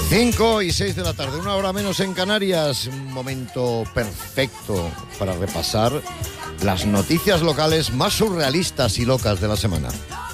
5:06 de la tarde, 1 hora menos en Canarias. Un momento perfecto para repasar las noticias locales más surrealistas y locas de la semana.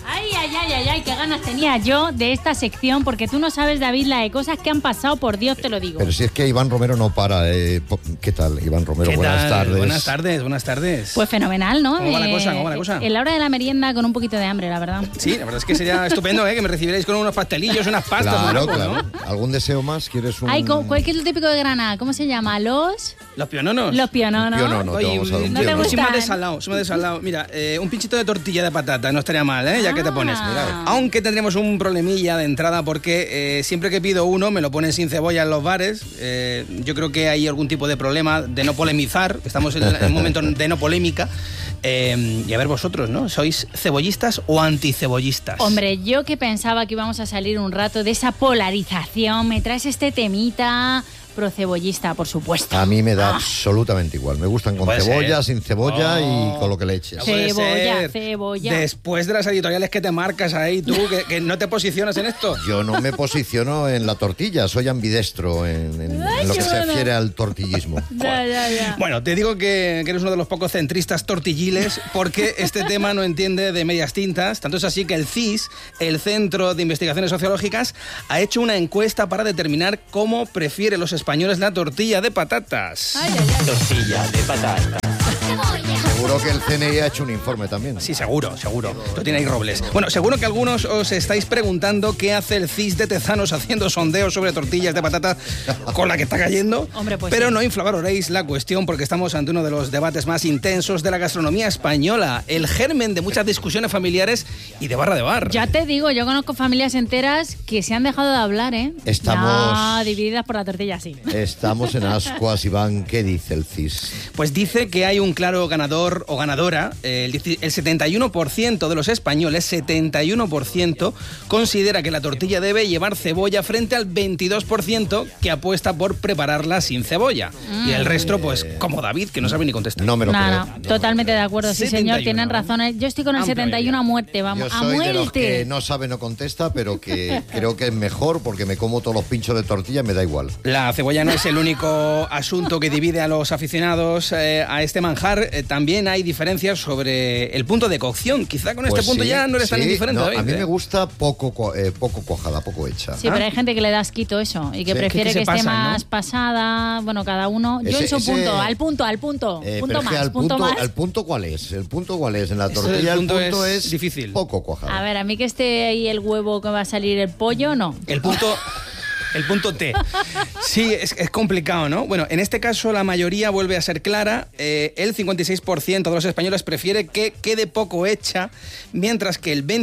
Ay, qué ganas tenía yo de esta sección, porque tú no sabes, David, la de cosas que han pasado, por Dios te lo digo. Pero si es que Iván Romero no para. ¿Qué tal, Iván Romero? Buenas tardes. Buenas tardes. Pues fenomenal, ¿no? ¿Cómo va la cosa? En la hora de la merienda con un poquito de hambre, la verdad. Sí, la verdad es que sería estupendo, que me recibierais con unos pastelillos, unas pastas. Claro. ¿no? ¿Algún deseo más? ¿Quieres un...? Ay, ¿cuál es lo típico de Granada? ¿Cómo se llama? Los piononos. Los piononos. Pionono, te vamos a dar un ¿No te pionono. Soy más desalado. Mira, un pinchito de tortilla de patata no estaría mal, ya que te pones. Mira. Aunque tendríamos un problemilla de entrada porque siempre que pido uno me lo ponen sin cebolla en los bares. Yo creo que hay algún tipo de problema de no polemizar. Estamos en un momento de no polémica. Y a ver vosotros, ¿no? ¿Sois cebollistas o anticebollistas? Hombre, yo que pensaba que íbamos a salir un rato de esa polarización, me traes este temita... Procebollista, por supuesto. A mí me da absolutamente igual. Me gustan con cebolla, sin cebolla y con lo que le eches. Cebolla. Después de las editoriales que te marcas ahí, tú, que no te posicionas en esto. Yo no me posiciono en la tortilla, soy ambidestro en lo que se refiere al tortillismo. Ya. Bueno, te digo que eres uno de los pocos centristas tortilliles, porque este tema no entiende de medias tintas. Tanto es así que el CIS, el Centro de Investigaciones Sociológicas, ha hecho una encuesta para determinar cómo prefieren los españoles la tortilla de patatas. Tortilla de patatas. Seguro que el CNI ha hecho un informe también. Sí, seguro. Lo tiene ahí Robles. Bueno, seguro que algunos os estáis preguntando qué hace el CIS de Tezanos haciendo sondeos sobre tortillas de patata con la que está cayendo. Hombre, pues pero sí. no inflamaréis la cuestión, porque estamos ante uno de los debates más intensos de la gastronomía española, el germen de muchas discusiones familiares y de barra de bar. Ya te digo, yo conozco familias enteras que se han dejado de hablar, ¿eh? Estamos divididas por la tortilla, sí. Estamos en ascuas, Iván. ¿Qué dice el CIS? Pues dice que hay un claro ganador o ganadora. El 71% de los españoles, 71%, considera que la tortilla debe llevar cebolla, frente al 22% que apuesta por prepararla sin cebolla. Y el resto, pues, como David, que no sabe ni contestar. No me lo creo. No, totalmente de acuerdo, sí, 71, señor, tienen razón. Yo estoy con el Amplia 71 a muerte, vamos, Yo a soy muerte. de los que no sabe, no contesta, pero que creo que es mejor porque me como todos los pinchos de tortilla, me da igual. La cebolla no es el único asunto que divide a los aficionados a este manjar. También hay diferencias sobre el punto de cocción. Quizá con este punto sí, ya no eres tan sí, indiferente, no, David, a mí me gusta poco cuajada, poco hecha. Sí, pero hay gente que le da asquito eso y que Sí, prefiere que se que esté pasan, más ¿no? pasada. Bueno, cada uno. Yo en su punto, al punto. Punto Pero es que más, punto más. ¿al punto cuál es? ¿El punto cuál es? En la Eso tortilla del el punto punto es es difícil. poco cuajada. A ver, a mí que esté ahí el huevo que va a salir el pollo, no. El punto T. Sí, es complicado, ¿no? Bueno, en este caso la mayoría vuelve a ser clara. El 56% de los españoles prefiere que quede poco hecha, mientras que el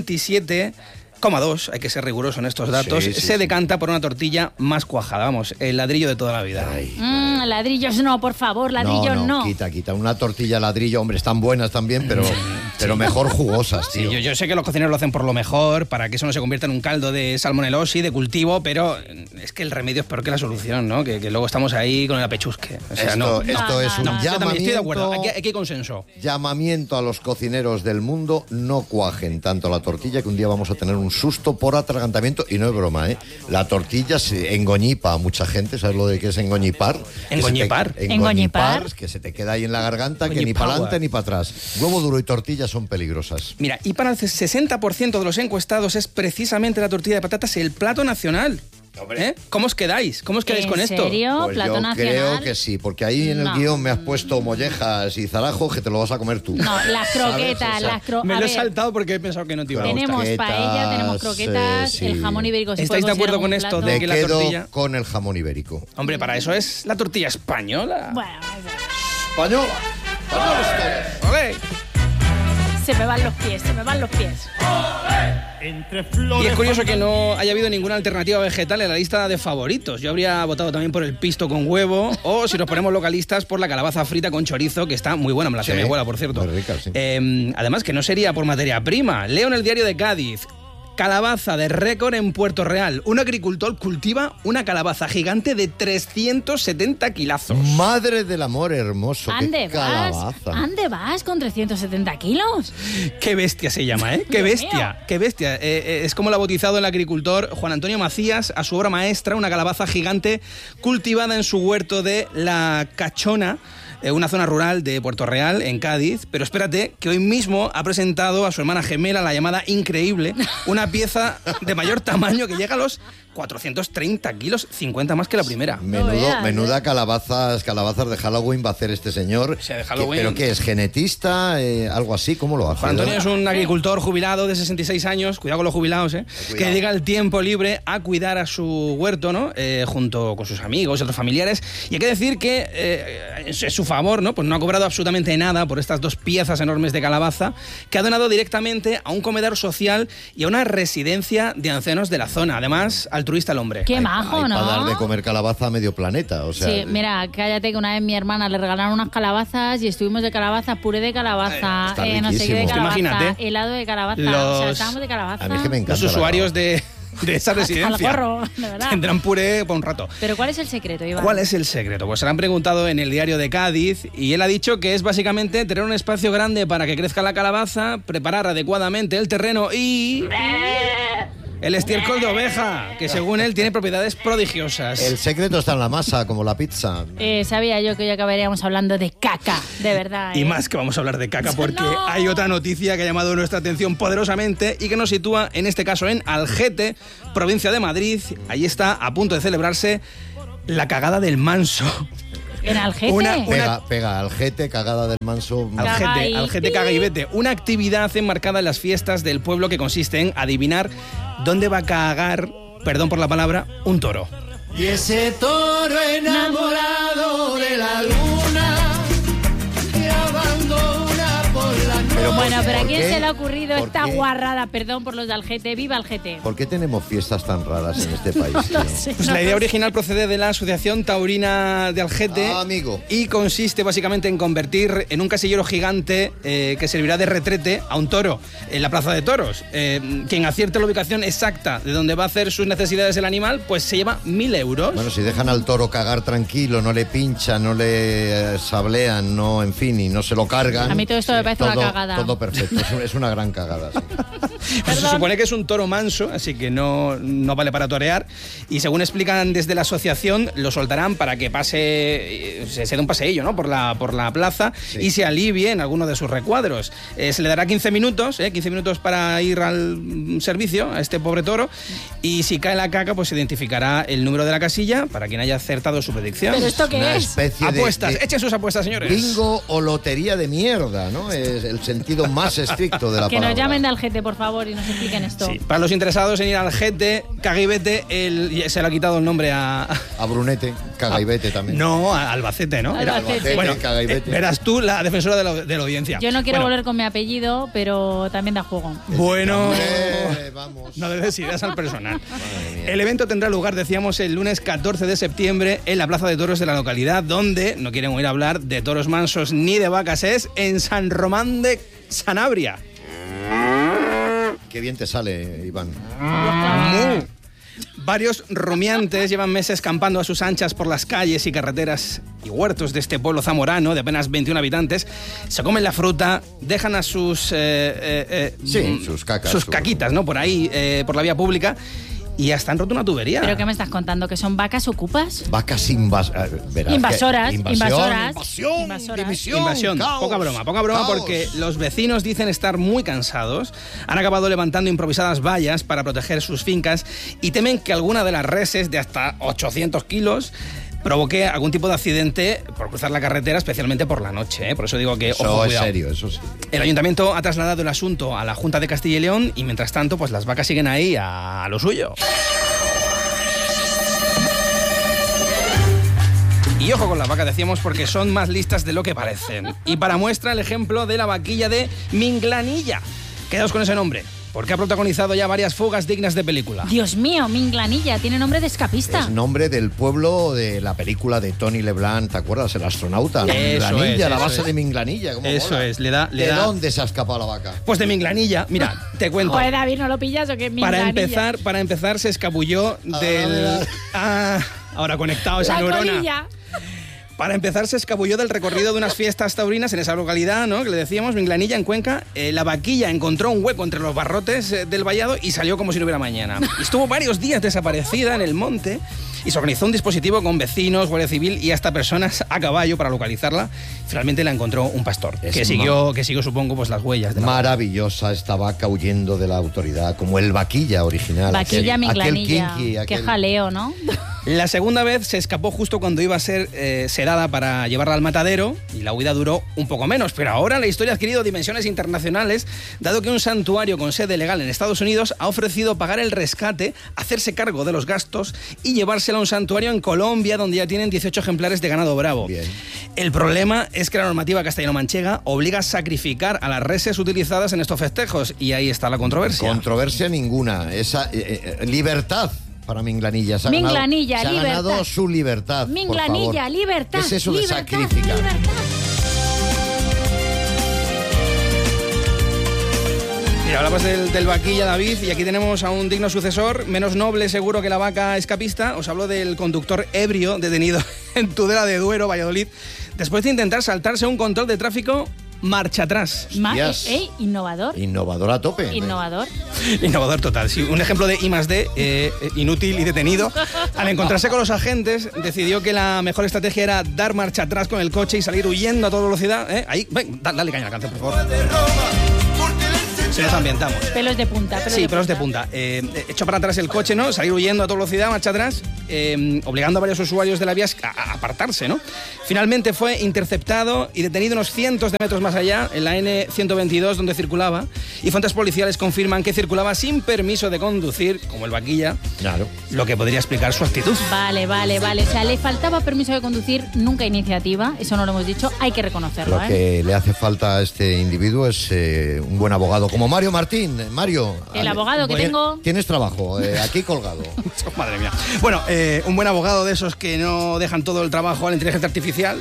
27,2%, hay que ser riguroso en estos datos, se decanta por una tortilla más cuajada. Vamos, el ladrillo de toda la vida. Ladrillos no, por favor, ladrillos no. Quita. Una tortilla ladrillo, hombre, están buenas también, pero mejor jugosas, tío. Sí, yo sé que los cocineros lo hacen por lo mejor, para que eso no se convierta en un caldo de salmonelosis, de cultivo, pero es que el remedio es peor que la solución, ¿no? Que luego estamos ahí con el apechusque. O sea, esto es un yo también estoy de acuerdo, llamamiento. aquí hay consenso. Llamamiento a los cocineros del mundo: no cuajen tanto la tortilla, que un día vamos a tener un susto por atragantamiento, y no es broma, ¿eh? La tortilla se engoñipa a mucha gente, ¿sabes lo de qué es engoñipar? ¿Engoñipar? Engoñipar. Que se te queda ahí en la garganta, que ni Engoñipar. para adelante ni para atrás. Huevo duro y tortilla son peligrosas. Mira, y para el 60% de los encuestados es precisamente la tortilla de patatas el plato nacional. Hombre. ¿Cómo os quedáis? ¿Cómo os quedáis con esto? ¿En serio? Pues ¿Plato yo nacional? creo que sí, porque ahí en el No. guión me has puesto mollejas y zarajos que te lo vas a comer tú. No, las croquetas, ¿Sabes? Me a lo he ver, saltado porque he pensado que no te iba a gustar. tenemos croquetas, paella, tenemos croquetas, sí. el jamón ibérico. si ¿Estáis puede de acuerdo considerar con un esto plato. de Me que la quedo tortilla- con el jamón ibérico. Hombre, para eso es la tortilla española. Bueno, ¡Española! ¡Olé! se me van los pies. Y es curioso que no haya habido ninguna alternativa vegetal en la lista de favoritos. Yo habría votado también por el pisto con huevo, o si nos ponemos localistas, por la calabaza frita con chorizo, que está muy buena, me la hacía Sí, mi abuela, por cierto. muy rica, sí. Además, que no sería por materia prima. Leo en el diario de Cádiz: Calabaza de récord en Puerto Real. Un agricultor cultiva una calabaza gigante de 370 kilazos. Madre del amor hermoso. ¿Ande qué calabaza. ¿Ande vas con 370 kilos? Qué bestia se llama, ¿eh? Qué bestia, qué bestia. Es como lo ha bautizado el agricultor Juan Antonio Macías a su obra maestra, una calabaza gigante cultivada en su huerto de La Cachona, una zona rural de Puerto Real, en Cádiz. Pero espérate, que hoy mismo ha presentado a su hermana gemela, la llamada Increíble, una pieza de mayor tamaño que llega a los 430 kilos, 50 más que la primera. Menuda calabazas de Halloween va a hacer este señor. O sea, de Halloween. ¿Pero qué es? ¿Genetista? ¿Algo así? ¿Cómo lo hace? Juan Antonio es un agricultor jubilado de 66 años, cuidado con los jubilados, que dedica el tiempo libre a cuidar a su huerto, ¿no? Junto con sus amigos y otros familiares. Y hay que decir que es su favor, ¿no? Pues no ha cobrado absolutamente nada por estas 2 piezas enormes de calabaza, que ha donado directamente a un comedor social y a una residencia de ancianos de la zona. Además, altruista el hombre. Qué majo, ¿no? Para dar de comer calabaza a medio planeta, o sea... Sí, mira, cállate, que una vez mi hermana le regalaron unas calabazas y estuvimos de calabaza, puré de calabaza, está no sé qué de riquísimo. calabaza, Imagínate. helado de calabaza, o sea, estábamos de calabaza. A mí es que me encanta. Los usuarios de esa residencia Al gorro, de verdad. tendrán puré por un rato. Pero ¿cuál es el secreto, Iván? ¿Cuál es el secreto? Pues se lo han preguntado en el Diario de Cádiz y él ha dicho que es básicamente tener un espacio grande para que crezca la calabaza, preparar adecuadamente el terreno y... el estiércol de oveja, que según él tiene propiedades prodigiosas. El secreto está en la masa, como la pizza. Sabía yo que hoy acabaríamos hablando de caca, de verdad. Y más que vamos a hablar de caca, porque hay otra noticia que ha llamado nuestra atención poderosamente y que nos sitúa, en este caso, en Algete, provincia de Madrid. Allí está a punto de celebrarse la cagada del Manso. ¿En Algete? Pega, Algete, cagada del Manso. Algete caga y vete. Una actividad enmarcada en las fiestas del pueblo que consiste en adivinar dónde va a cagar, perdón por la palabra, un toro. Y ese toro enamorado de la luna que abandona por la noche. Pero ¿a quién se le ha ocurrido esta guarrada? Perdón por los de Algete. ¡Viva Algete! ¿Por qué tenemos fiestas tan raras en este país? No sé, Pues la idea original procede de la Asociación Taurina de Algete. Amigo. Y consiste básicamente en convertir en un casillero gigante que servirá de retrete a un toro en la plaza de toros. Quien acierte la ubicación exacta de donde va a hacer sus necesidades el animal, pues se lleva 1.000 euros. Bueno, si dejan al toro cagar tranquilo, no le pinchan, no le sablean, no, en fin, y no se lo cargan. A mí todo esto me parece una cagada. Todo perfecto, es una gran cagada. Sí. Pues se supone que es un toro manso, así que no vale para torear. Y según explican desde la asociación, lo soltarán para que se dé un paseillo, ¿no? por la plaza, sí, y se alivie en alguno de sus recuadros. Se le dará 15 minutos para ir al servicio a este pobre toro. Y si cae la caca, pues se identificará el número de la casilla para quien haya acertado su predicción. ¿Pero esto qué es? Apuestas, echen sus apuestas, señores. Bingo o lotería de mierda, ¿no? Es el sentido más estricto de la palabra. Que nos llamen de Algete, por favor, y nos expliquen esto. Sí, para los interesados en ir a Algete, Cagaibete, se le ha quitado el nombre a Brunete, Cagaibete también. No, a Albacete, ¿no? Albacete. Bueno, Cagaibete. verás tú la defensora de la audiencia. Yo no quiero volver con mi apellido, pero también da juego. Bueno, vamos. no des ideas al personal. El evento tendrá lugar, decíamos, el lunes 14 de septiembre en la Plaza de Toros de la localidad, donde no quieren oír hablar de toros mansos ni de vacas, es en San Román de Sanabria. Qué bien te sale, Iván. Varios rumiantes llevan meses campando a sus anchas por las calles y carreteras y huertos de este pueblo zamorano de apenas 21 habitantes. Se comen la fruta, dejan a sus sus caquitas, ¿no? Por ahí, por la vía pública. Y hasta han roto una tubería. ¿Pero qué me estás contando? ¿Que son vacas ocupas? Vacas invasoras. Invasión. Poca broma, porque los vecinos dicen estar muy cansados. Han acabado levantando improvisadas vallas para proteger sus fincas y temen que alguna de las reses de hasta 800 kilos provoque algún tipo de accidente por cruzar la carretera, especialmente por la noche, ¿eh? Por eso digo que, eso ojo, es cuidado. Serio, eso sí. El ayuntamiento ha trasladado el asunto a la Junta de Castilla y León y, mientras tanto, pues las vacas siguen ahí a lo suyo. Y ojo con las vacas, decíamos, porque son más listas de lo que parecen. Y para muestra, el ejemplo de la vaquilla de Minglanilla. Quedaos con ese nombre, porque ha protagonizado ya varias fugas dignas de película. Dios mío, Minglanilla, tiene nombre de escapista. Es nombre del pueblo de la película de Tony LeBlanc, ¿te acuerdas? El astronauta. Minglanilla, la base de Minglanilla. ¿Cómo Eso mola? es, le da... ¿De dónde se ha escapado la vaca? Pues de Minglanilla, mira, te cuento. Joder, David, ¿no lo pillas o qué? Minglanilla. Para empezar, se escabulló del... ahora conectado esa La neurona. colilla. Para empezar, se escabulló del recorrido de unas fiestas taurinas en esa localidad, ¿no? Que le decíamos, Minglanilla, en Cuenca. La vaquilla encontró un hueco entre los barrotes del vallado y salió como si no hubiera mañana. Y estuvo varios días desaparecida en el monte y se organizó un dispositivo con vecinos, Guardia Civil y hasta personas a caballo para localizarla. Finalmente la encontró un pastor, que siguió, supongo, pues las huellas de la maravillosa esta vaca huyendo de la autoridad, como el vaquilla original. Vaquilla Minglanilla. Qué jaleo, ¿no? La segunda vez se escapó justo cuando iba a ser sedada para llevarla al matadero y la huida duró un poco menos. Pero ahora la historia ha adquirido dimensiones internacionales, dado que un santuario con sede legal en Estados Unidos ha ofrecido pagar el rescate, hacerse cargo de los gastos y llevársela a un santuario en Colombia, donde ya tienen 18 ejemplares de ganado bravo. Bien. El problema es que la normativa castellano-manchega obliga a sacrificar a las reses utilizadas en estos festejos y ahí está la controversia. Controversia ninguna. Esa libertad para Minglanilla. Se ha Minglanilla, ganado, libertad. Se ha ganado su libertad. Minglanilla, libertad. ¿Qué es eso libertad, de sacrificar? Libertad. Mira, hablabas del vaquilla, David, y aquí tenemos a un digno sucesor, menos noble seguro que la vaca escapista. Os hablo del conductor ebrio detenido en Tudela de Duero, Valladolid, después de intentar saltarse un control de tráfico marcha atrás. Innovador. Innovador a tope. Innovador. Innovador total, sí. Un ejemplo de I+D, inútil y detenido. Al encontrarse con los agentes, decidió que la mejor estrategia era dar marcha atrás con el coche y salir huyendo a toda velocidad. Ahí, ven, dale caña a la canción, por favor. Si nos ambientamos. Pelos de punta. Pelos de punta. Echó para atrás el coche, ¿no? Salir huyendo a toda velocidad, marcha atrás, obligando a varios usuarios de la vía a apartarse, ¿no? Finalmente fue interceptado y detenido unos cientos de metros más allá, en la N122, donde circulaba, y fuentes policiales confirman que circulaba sin permiso de conducir, como el vaquilla, claro, lo que podría explicar su actitud. Vale. O sea, le faltaba permiso de conducir, nunca iniciativa, eso no lo hemos dicho, hay que reconocerlo. Lo que le hace falta a este individuo es un buen abogado, como Mario Martín. Mario. El abogado que tengo. Tienes trabajo, aquí colgado. Madre mía. Bueno, un buen abogado de esos que no dejan todo el trabajo a la inteligencia artificial.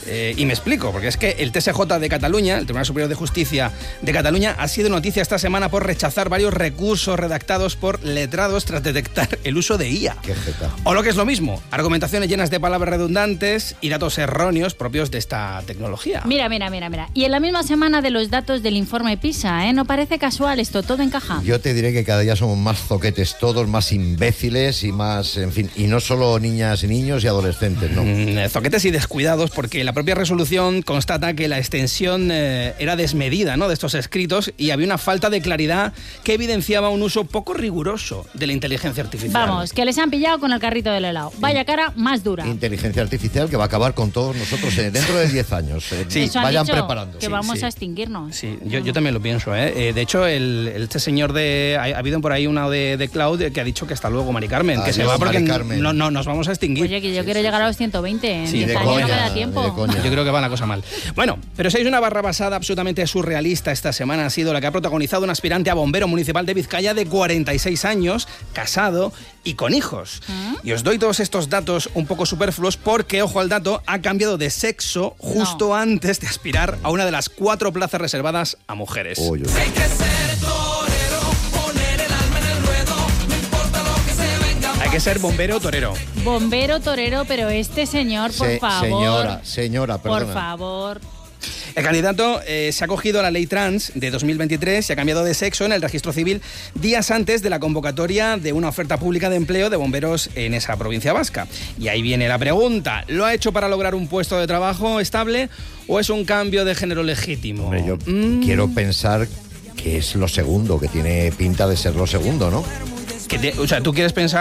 Y me explico, porque es que el TSJ de Cataluña, el Tribunal Superior de Justicia de Cataluña, ha sido noticia esta semana por rechazar varios recursos redactados por letrados tras detectar el uso de IA. Qué jeta. O lo que es lo mismo, argumentaciones llenas de palabras redundantes y datos erróneos propios de esta tecnología. Mira. Y en la misma semana de los datos del informe PISA, no parece casual esto, todo encaja. Yo te diré que cada día somos más zoquetes todos, más imbéciles y más, en fin, y no solo niñas y niños y adolescentes, ¿no? Zoquetes y descuidados, porque la propia resolución constata que la extensión era desmedida, ¿no?, de estos escritos, y había una falta de claridad que evidenciaba un uso poco riguroso de la inteligencia artificial. Vamos, que les han pillado con el carrito del helado. Vaya cara más dura. Inteligencia artificial que va a acabar con todos nosotros dentro de 10 años. Sí. Eso vayan dicho, preparando. Que vamos a extinguirnos. Sí, yo también lo pienso, ¿eh? De hecho, este señor ha habido por ahí una de Cloud que ha dicho que hasta luego, Mari Carmen, que se va porque no nos vamos a extinguir. Oye, que yo quiero llegar a los 120. Sí, En 10 años no me da tiempo. Yo creo que va la cosa mal. Bueno, pero si hay una barra basada absolutamente surrealista esta semana, ha sido la que ha protagonizado un aspirante a bombero municipal de Vizcaya de 46 años, casado y con hijos. Y os doy todos estos datos un poco superfluos porque, ojo al dato, ha cambiado de sexo justo antes de aspirar a una de las 4 plazas reservadas a mujeres. Oye. Hay que ser torero, poner el alma en el ruedo, no importa lo que se venga. Hay que ser bombero torero. Bombero torero, pero este señor, por favor. Señora, perdona. Por favor. El candidato se ha acogido a la ley trans de 2023 y ha cambiado de sexo en el registro civil días antes de la convocatoria de una oferta pública de empleo de bomberos en esa provincia vasca. Y ahí viene la pregunta: ¿lo ha hecho para lograr un puesto de trabajo estable o es un cambio de género legítimo? Hombre, yo quiero pensar que es lo segundo, que tiene pinta de ser lo segundo, ¿no? O sea, ¿tú quieres pensar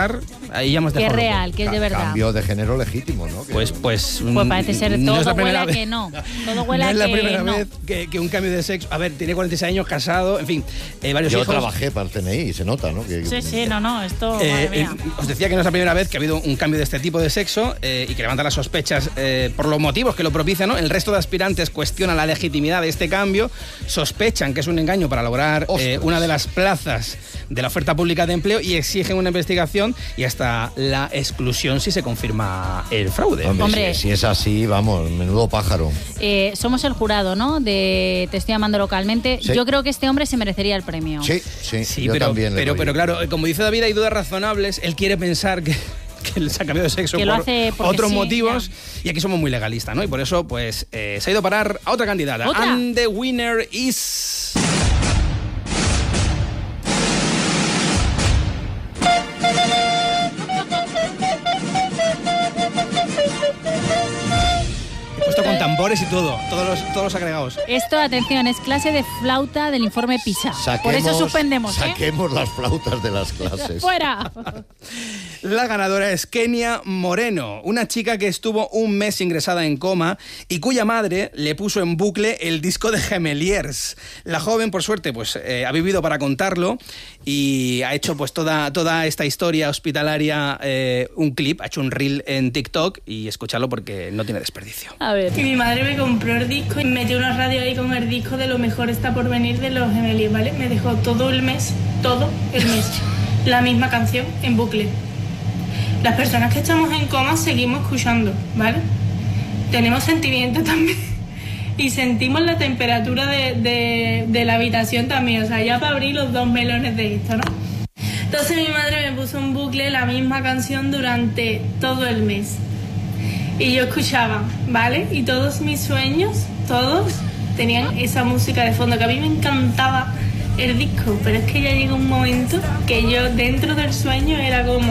Ahí ya hemos Que es dejado real, que es de verdad. Cambio de género legítimo, ¿no? Que- Pues parece ser no es la todo primera huele a vez. que no. Todo huele No a es la que primera no. vez que un cambio de sexo. A ver, tiene 46 años, casado, en fin, varios Yo hijos. trabajé para el CNI, se nota, ¿no? Que- Sí, no, esto, madre mía. Os decía que no es la primera vez que ha habido un cambio de este tipo de sexo y que levanta las sospechas por los motivos que lo propician, ¿no? El resto de aspirantes cuestionan la legitimidad de este cambio, sospechan que es un engaño para lograr una de las plazas de la oferta pública de empleo y exigen una investigación y hasta la exclusión si se confirma el fraude. Hombre. Si es así, vamos, menudo pájaro. Somos el jurado, ¿no? De Te estoy llamando localmente. Sí. Yo creo que este hombre se merecería el premio. Sí, Sí, yo pero, también le doy. pero claro, como dice David, hay dudas razonables. Él quiere pensar que él se ha cambiado de sexo Que lo por hace porque otros sí, motivos y aquí somos muy legalistas, ¿no? Y por eso, pues, se ha ido a parar a otra candidata. ¿Otra? And the winner is... He puesto con tambores y todo, todos los agregados. Esto, atención, es clase de flauta del informe PISA. Por eso suspendemos, Saquemos las flautas de las clases. ¡Fuera! La ganadora es Kenia Moreno, una chica que estuvo un mes ingresada en coma y cuya madre le puso en bucle el disco de Gemeliers. La joven, por suerte, pues ha vivido para contarlo y ha hecho pues toda esta historia hospitalaria un clip, ha hecho un reel en TikTok y escucharlo porque no tiene desperdicio. A ver. Y mi madre me compró el disco y me metió una radio ahí con el disco de Lo mejor está por venir de los Gemeliers, ¿vale? Me dejó todo el mes, la misma canción en bucle. Las personas que estamos en coma seguimos escuchando, ¿vale? Tenemos sentimientos también y sentimos la temperatura de la habitación también, o sea, ya para abrir los dos melones de esto, ¿no? Entonces mi madre me puso en bucle la misma canción durante todo el mes y yo escuchaba, ¿vale? Y todos mis sueños, todos tenían esa música de fondo que a mí me encantaba el disco, pero es que ya llegó un momento que yo dentro del sueño era como...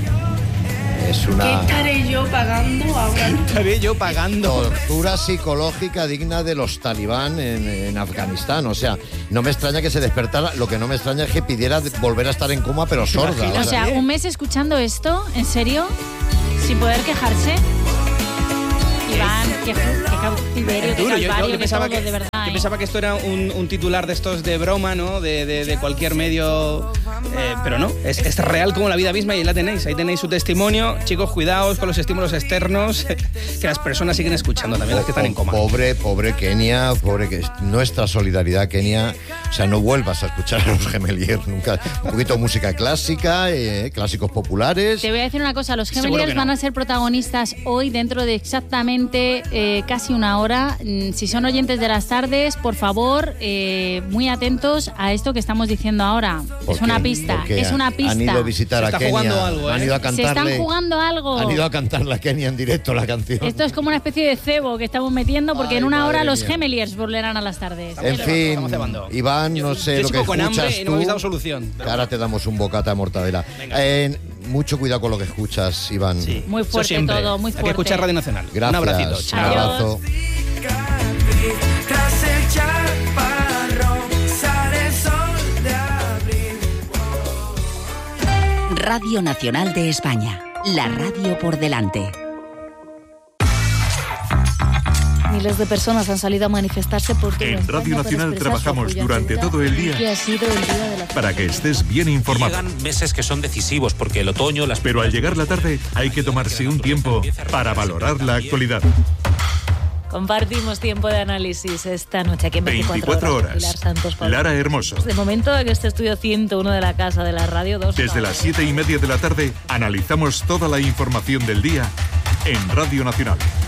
Es una ¿Qué estaré yo pagando ahora? Estaré yo pagando. tortura psicológica digna de los talibán en Afganistán. O sea, no me extraña que se despertara. Lo que no me extraña es que pidiera volver a estar en coma, pero sorda. O sea, un mes escuchando esto, ¿en serio? Sin poder quejarse. Iván, qué cautiverio, qué Duro, calvario, yo qué pensaba todo, que, de verdad. yo pensaba que esto era un titular de estos de broma, ¿no? De cualquier medio, pero no, es real como la vida misma y ahí la tenéis, ahí tenéis su testimonio. Chicos, cuidaos con los estímulos externos, que las personas siguen escuchando también, las que están en coma. Pobre Kenia, nuestra solidaridad, Kenia. O sea, no vuelvas a escuchar a los Gemeliers nunca. Un poquito de música clásica, clásicos populares. Te voy a decir una cosa, los Seguro Gemeliers que no. van a ser protagonistas hoy dentro de exactamente casi una hora. Si son oyentes de las tardes, por favor, muy atentos a esto que estamos diciendo ahora. ¿Por Es una qué? pista, Porque es una pista. Han ido a visitar Se a está Kenia. jugando algo, Han ido a Se cantarle. están jugando algo. Han ido a cantarle a Kenia en directo la canción. Esto es como una especie de cebo que estamos metiendo porque Ay, en una hora madre los mía. Gemeliers volverán a las tardes. En fin, Estamos cebando. Iván, no sé yo lo que sigo con escuchas hambre y no tú. me habéis dado solución. Que ahora te damos un bocata de mortadela. Mucho cuidado con lo que escuchas, Iván. Sí, Muy eso fuerte siempre. todo, muy Hay que fuerte. escuchar Radio Nacional. Gracias. Un abracito. Un Chao. abrazo. Tras el chaparrón sale el sol de abril. Radio Nacional de España. La radio por delante. Miles de personas han salido a manifestarse por toda En España Radio para Nacional expresar su trabajamos apoyo a durante Ceuta, todo el día que ha sido el día de la para que estés bien informado. Llegan meses que son decisivos porque el otoño, las... Pero al llegar la tarde hay que tomarse un tiempo para valorar la actualidad. Compartimos tiempo de análisis esta noche aquí en 24 horas. Pilar Santos, Pablo. Lara Hermoso. De momento, en este estudio 101 de la Casa de la Radio 2. Desde las 7:30 de la tarde analizamos toda la información del día en Radio Nacional.